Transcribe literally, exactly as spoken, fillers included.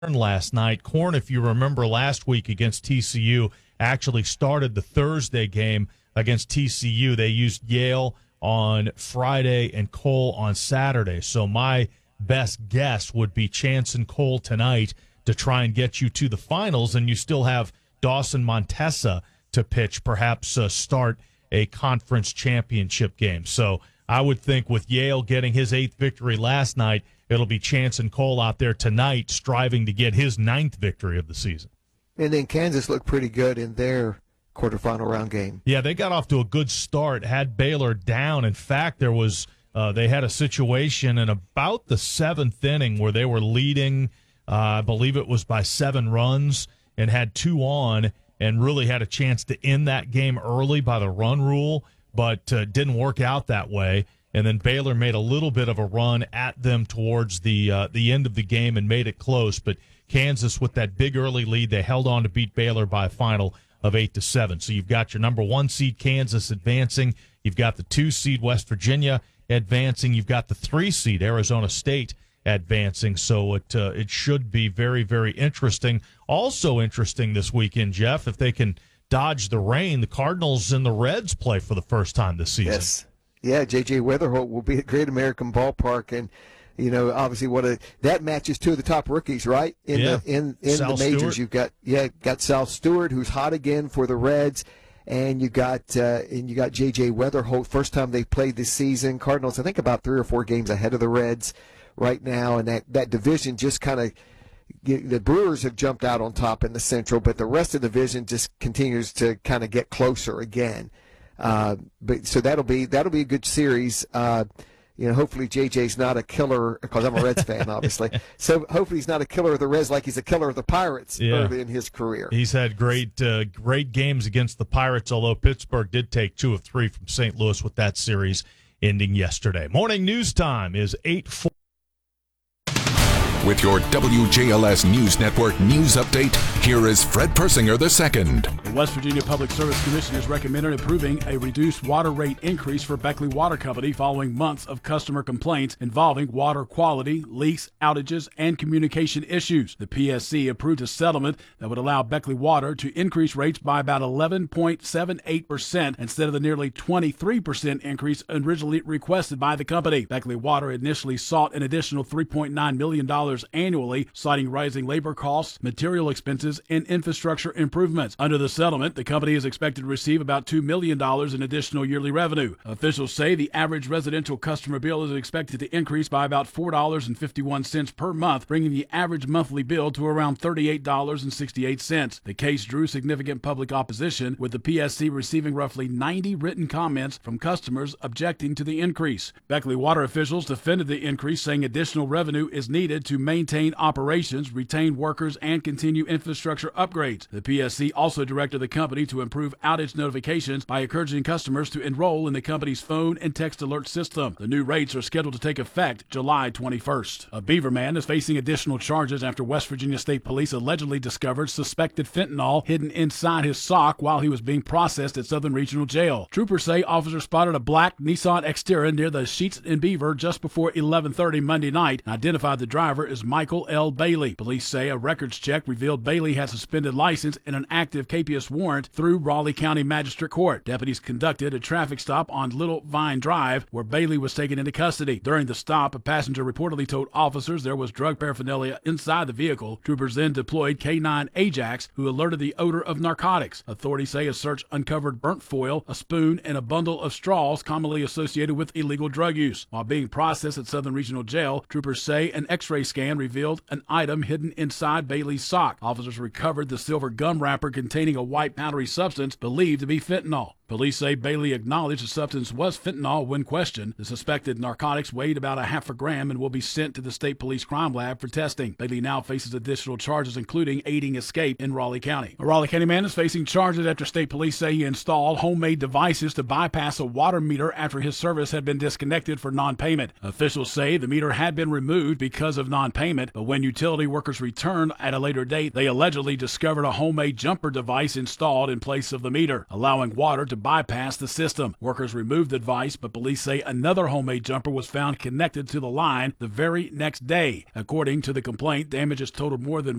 last night. Corn, if you remember last week against T C U, actually started the Thursday game against T C U. They used Yale on Friday and Cole on Saturday. So my best guess would be Chance and Cole tonight to try and get you to the finals, and you still have Dawson Montesa to pitch, perhaps uh, start a conference championship game. So I would think with Yale getting his eighth victory last night, it'll be Chance and Cole out there tonight striving to get his ninth victory of the season. And then Kansas looked pretty good in their quarterfinal round game. Yeah, they got off to a good start, had Baylor down. In fact, there was uh, they had a situation in about the seventh inning where they were leading, uh, I believe it was by seven runs, and had two on and really had a chance to end that game early by the run rule, but uh, didn't work out that way. And then Baylor made a little bit of a run at them towards the uh, the end of the game and made it close. But Kansas, with that big early lead, they held on to beat Baylor by a final of eight to seven. So you've got your number one seed Kansas advancing. You've got the two seed West Virginia advancing. You've got the three seed Arizona State advancing. So it uh, it should be very, very interesting. Also interesting this weekend, Jeff, if they can dodge the rain, the Cardinals and the Reds play for the first time this season. Yes. Yeah, J J Weatherholt will be at Great American Ballpark, and you know, obviously, what a that matches two of the top rookies, right? In yeah. the in in Sal the majors, Stewart. you've got yeah, got Sal Stewart, who's hot again for the Reds, and you got uh, and you got J J Weatherholt. First time they've played this season. Cardinals, I think, about three or four games ahead of the Reds right now, and that that division just kind of. The Brewers have jumped out on top in the Central, but the rest of the division just continues to kind of get closer again. Uh, but so that'll be that'll be a good series. Uh, you know, hopefully J J's not a killer, because I'm a Reds fan, obviously. So hopefully he's not a killer of the Reds like he's a killer of the Pirates yeah. early in his career. He's had great uh, great games against the Pirates, although Pittsburgh did take two of three from Saint Louis with that series ending yesterday. Morning news time is eight four. With your W J L S News Network news update, here is Fred Persinger the second. The West Virginia Public Service Commission has recommended approving a reduced water rate increase for Beckley Water Company following months of customer complaints involving water quality, leaks, outages, and communication issues. The P S C approved a settlement that would allow Beckley Water to increase rates by about eleven point seven eight percent instead of the nearly twenty-three percent increase originally requested by the company. Beckley Water initially sought an additional three point nine million dollars annually, citing rising labor costs, material expenses, and infrastructure improvements. Under the settlement, the company is expected to receive about two million dollars in additional yearly revenue. Officials say the average residential customer bill is expected to increase by about four dollars and fifty-one cents per month, bringing the average monthly bill to around thirty-eight dollars and sixty-eight cents. The case drew significant public opposition, with the P S C receiving roughly ninety written comments from customers objecting to the increase. Beckley Water officials defended the increase, saying additional revenue is needed to maintain operations, retain workers, and continue infrastructure upgrades. The P S C also directed the company to improve outage notifications by encouraging customers to enroll in the company's phone and text alert system. The new rates are scheduled to take effect July twenty-first. A Beaver man is facing additional charges after West Virginia State Police allegedly discovered suspected fentanyl hidden inside his sock while he was being processed at Southern Regional Jail. Troopers say officers spotted a black Nissan Xterra near the Sheets in Beaver just before eleven thirty Monday night and identified the driver as Michael L. Bailey. Police say a records check revealed Bailey had suspended license and an active K P S warrant through Raleigh County Magistrate Court. Deputies conducted a traffic stop on Little Vine Drive where Bailey was taken into custody. During the stop, a passenger reportedly told officers there was drug paraphernalia inside the vehicle. Troopers then deployed K nine Ajax, who alerted the odor of narcotics. Authorities say a search uncovered burnt foil, a spoon, and a bundle of straws commonly associated with illegal drug use. While being processed at Southern Regional Jail, troopers say an X-ray scan revealed an item hidden inside Bailey's sock. Officers recovered the silver gum wrapper containing a white powdery substance believed to be fentanyl. Police say Bailey acknowledged the substance was fentanyl when questioned. The suspected narcotics weighed about a half a gram and will be sent to the State Police Crime Lab for testing. Bailey now faces additional charges, including aiding escape in Raleigh County. A Raleigh County man is facing charges after state police say he installed homemade devices to bypass a water meter after his service had been disconnected for non-payment. Officials say the meter had been removed because of non-payment, but when utility workers returned at a later date, they allegedly discovered a homemade jumper device installed in place of the meter, allowing water to bypass the system. Workers removed the device, but police say another homemade jumper was found connected to the line the very next day. According to the complaint, damages totaled more than